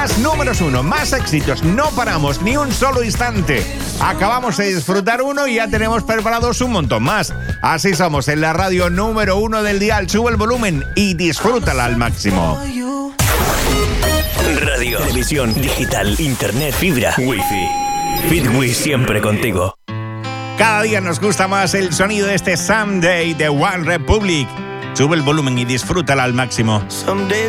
Más números 1, más éxitos. No paramos ni un solo instante. Acabamos de disfrutar uno y ya tenemos preparados un montón más. Así somos en la radio número 1 del dial. Sube el volumen y disfrútala al máximo. Radio, televisión, digital, internet, fibra, wifi. Fitwi siempre contigo. Cada día nos gusta más el sonido de este Someday de One Republic. Sube el volumen y disfrútala al máximo.